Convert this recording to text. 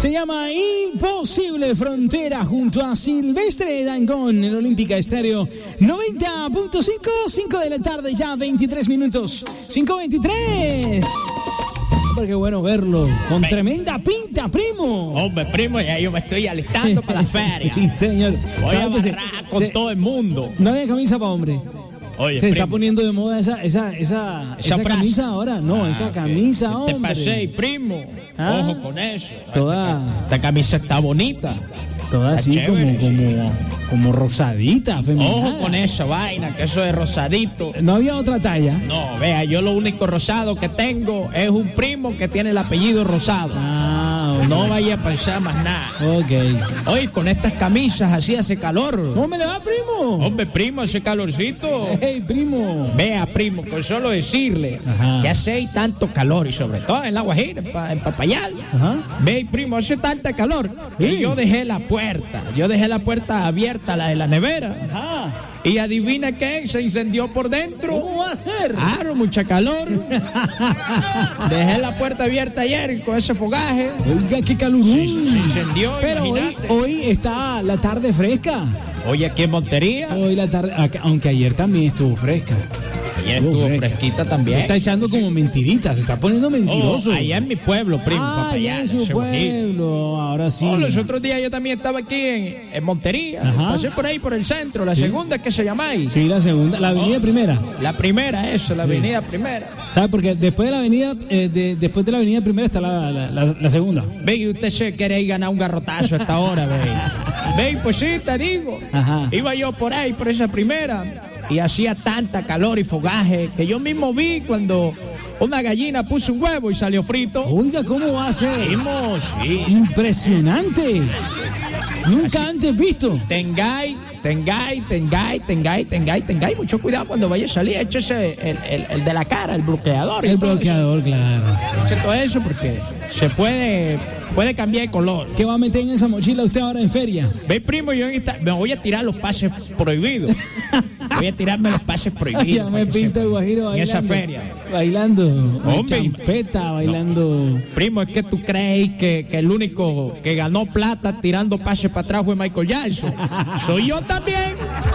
Se llama Imposible Frontera junto a Silvestre Dangond en Olímpica Estéreo 90.5, 5 de la tarde ya, 23 minutos, 5:23. Porque bueno verlo, con tremenda pinta, primo. Hombre, primo, ya yo me estoy alistando para la feria. Sí, señor. Voy a barrar con todo el mundo. No había camisa para hombre. Oye, se primo, está poniendo de moda esa camisa ahora. No, esa camisa, Te hombre. pasé, primo. Ah. Ojo con eso. Toda Esta camisa está así chévere. como rosadita, femenina. Ojo con esa vaina, que eso es rosadito. No había otra talla. No, vea, yo lo único rosado que tengo es un primo que tiene el apellido Rosado. Ah, No vaya a pensar más nada. ok. Oye, con estas camisas así hace calor. ¿Cómo me le va, primo? Hombre, primo, ese calorcito. Hey, primo. Vea, primo, con solo decirle Ajá. que hace tanto calor y sobre todo en La Guajira, en Papayal. Ajá. Ve, primo, hace tanta calor Sí. que yo dejé la puerta abierta, la de la nevera. Ajá. Y adivina qué, se incendió por dentro. ¿Cómo va a ser? Claro, mucha calor. Dejé la puerta abierta ayer con ese fogaje. Oiga, qué calurón. Se incendió, Pero imagínate. hoy está la tarde fresca. Oye, aquí en Montería. Hoy la tarde, aunque ayer también estuvo fresca. Ayer estuvo fresquita también. Está echando como mentiritas, se está poniendo mentiroso. Allá en mi pueblo, primo. Ah, allá en su ese bonito. pueblo, ahora sí. Los otros días yo también estaba aquí en Montería. Ajá. Pasé por ahí, por el centro. La segunda que se llamáis. Sí, la segunda, la avenida primera. La primera, eso, la avenida primera. ¿Sabe? Porque después de la avenida, después de la avenida primera está la segunda. Ve, y usted se quiere ir ganar un garrotazo a esta hora, ve. Ve, pues sí, te digo. Ajá. Iba yo por ahí, por esa primera, y hacía tanta calor y fogaje que yo mismo vi cuando una gallina puso un huevo y salió frito. Oiga, ¿cómo va a ser? Vimos, sí. Impresionante. Nunca antes visto. Tengáis mucho cuidado cuando vaya a salir. Échese el de la cara, el bloqueador. El bloqueador, claro. Eche todo eso porque se puede cambiar de color. ¿Qué va a meter en esa mochila usted ahora en feria? Ve, primo, yo me voy a tirar los pases prohibidos. Voy a tirarme los pases prohibidos. Ya me pinta el guajiro en bailando. esa feria. Bailando. Hombre. Champeta, bailando. Primo, es que tú crees que el único que ganó plata tirando pases para atrás fue Michael Jackson. Soy yo también.